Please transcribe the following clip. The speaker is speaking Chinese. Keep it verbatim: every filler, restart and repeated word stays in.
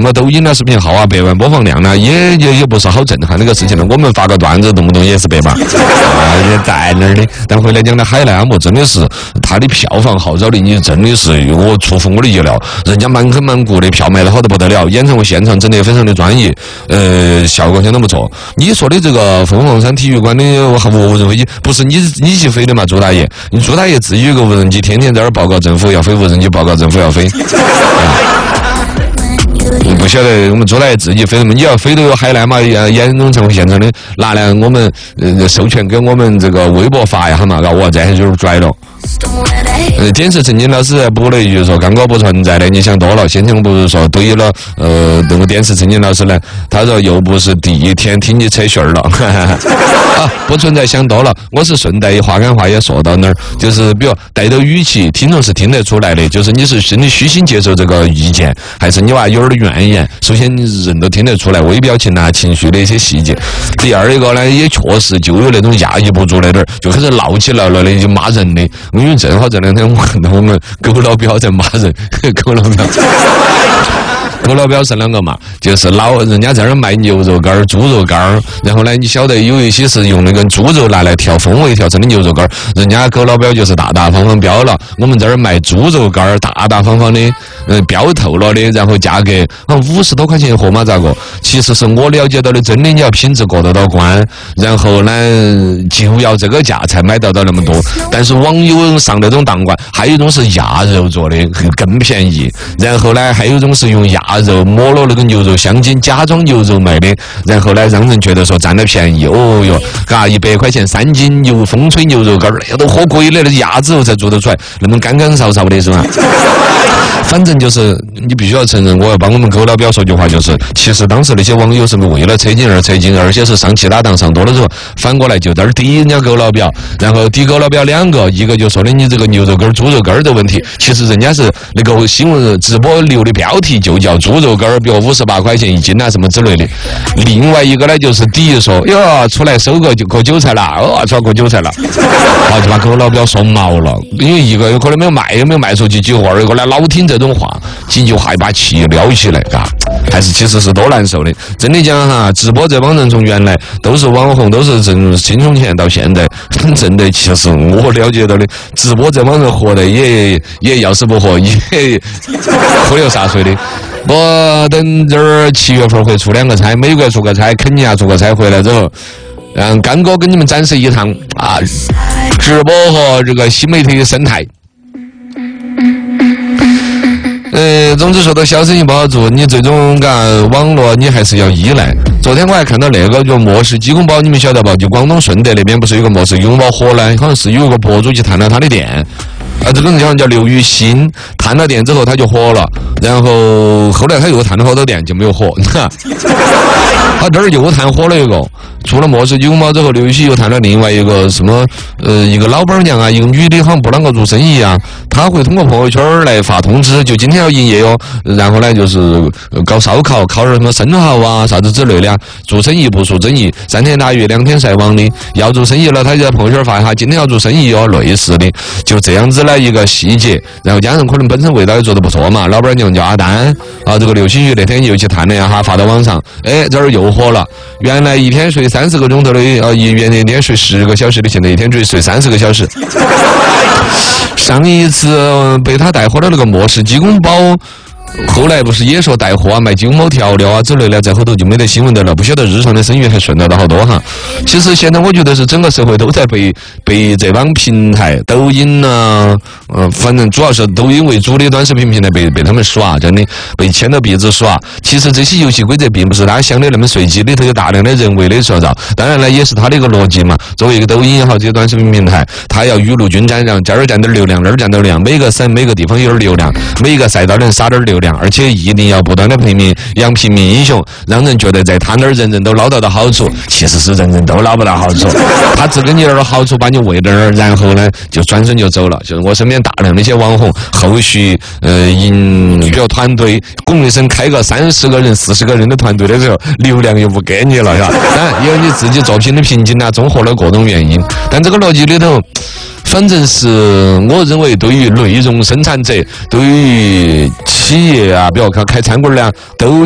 么抖音啊视频号啊百万播放量呢，也也也不是好震撼那个事情了。我们发个段子动不动也是百万，啊，也在那儿的。但回来讲呢，海南阿嬷真的是它的票房号召力，你真的是我出乎我的意料，人家满坑满谷的票卖得好得不得了，演唱会现场真的也非常的专业，呃，效果相当不错。你说的这个凤凰山体育馆的无人飞机，不是你你去飞的嘛，朱大爷？你朱大爷自己有个无人机，天天在这儿报告政府要飞无人机，报告政府要飞。嗯、不晓得我们朱大爷自己飞什么？你要飞都有海南嘛？演演唱会现场的拿来我们呃授权给我们这个微博发一下嘛，嘎，我这还就是拽了。呃，点石成金老师补了一句说：“刚哥不存在的，你想多了。”先前不是说对了，呃，那个点石成金老师呢，他说又不是第一天听你扯旋儿了，啊，不存在，想多了。我是顺带话赶话也说到那儿，就是比如带着语气，听众是听得出来的，就是你是真的虚心接受这个意见，还是你娃有点怨言。首先人都听得出来微表情啊、情绪的一些细节。第二一个呢，也确实就有那种压抑不住那点儿，就开始闹起来了的，就骂人的。因为正好这两天我看到我们狗老表在骂人，狗老表。狗老表是两个嘛，就是老人家在那儿卖牛肉干儿、猪肉干儿，然后呢，你晓得有一些是用那个猪肉拿来调风味调成的牛肉干儿，人家狗老表就是大大方方标了，我们这儿卖猪肉干儿，大大方方的，呃，标透了的，然后价格啊五十多块钱一盒嘛，咋个？其实是我了解到的，真的你要品质过得到关，然后呢就要这个价才买得到那么多。但是网友上那种当官，还有一种是鸭肉做的更便宜，然后呢还有一种是用鸭肉抹了那个牛肉香精，假装牛肉卖的，然后呢让人觉得说占了便宜。哦哟，嘎一百块钱三斤牛风吹牛肉干儿，那都喝贵了，那鸭子肉才做得出来，那么干干少少的是吧？反正就是你必须要承认，我要帮我们狗老表说句话，就是其实当时那些网友是为了扯筋而扯筋，而且是上气打档上多了之后，反过来就在这儿抵人家狗老表，然后抵狗老表两个，一个就说的你这个牛肉干儿、猪肉干儿的问题，其实人家是那个新闻直播流的标题就叫猪肉干儿，比如五十八块钱一斤啊什么之类的。另外一个呢就是抵说哟出来收个就割韭菜了，哦出来割韭菜了，好就把狗老表说毛了，因为一个有可能没有卖，有没有卖出去几盒，一个呢老听这种话，几句话一把气撩起来，嘎，还是其实是多难受的。真的讲哈，直播这帮人从原来都是网红，都是挣轻松钱，到现在挣的，其实我了解到的，直播这帮人活的也也要死不活，也忽悠洒水的。我等这儿七月份会出两个差，美国出个差，肯尼亚出个差，回来之后，让干哥跟你们展示一趟啊，直播和这个新媒体的生态。呃，总之说到小生意不好做，你最终干网络你还是要依赖。昨天我还看到那个就莫氏鸡公煲，你们晓得吧？就广东顺德那边不是有个莫氏鸡公煲火呢？好像是有个博主去探了他的店。啊，这个人好像叫刘雨欣，探了店之后他就火了，然后后来他又探了好多店就没有火，他这儿又探火了一个，除了莫氏鸡公煲之后，刘雨欣又探了另外一个什么呃一个老板娘啊，一个女的好像不啷个做生意啊，她会通过朋友圈来发通知，就今天要营业哦，然后呢就是搞烧烤，烤点什么生蚝啊啥子之类的啊，做生意不做生意，三天打鱼两天晒网的，要做生意了他就在朋友圈发一下，今天要做生意哦，类似的，就这样子来一个细节，然后加上可能本身味道也做得不错嘛，老板娘叫阿丹啊，这个刘星宇那天又去探了一下，发到网上，哎，这儿又火了，原来一天睡三十个钟头的啊，一原来一天睡十个小时的，现在一天只睡三十个小时。上一次被他带火的那个莫氏鸡公煲，后来不是也说带货啊，卖鸡公煲调料啊之类的，在后头就没得新闻的了，不晓得日常的生意还顺得到好多哈。其实现在我觉得是整个社会都在被被这帮平台，抖音呐、啊，呃，反正主要是抖音为主的短视频平台被被他们耍，真的被牵到鼻子耍。其实这些游戏规则并不是大家想的那么随机，里头有大量的人为的塑造。当然呢，也是它的一个逻辑嘛。作为一个抖音也好，这些短视频平台，它要雨露均沾，让这儿占点流量，那儿占点流量，每个省每个地方有点流量，每个赛道能撒点流量。而且一定要不断的平民养平民英雄，让人觉得在他那儿人人都捞到的好处，其实是人人都捞不到好处。他只给你点好处，把你喂那儿，然后呢就转身就走了。就是我身边大量的一些网红，后续呃引比如团队龚医生开个三十个人、四十个人的团队的时候，流量又不给你了，是吧？当然也有你自己作品的瓶颈啊，综合了各种原因。但这个逻辑里头，反正是我认为对于内容生产者，对于企业啊，比如开开餐馆的啊，都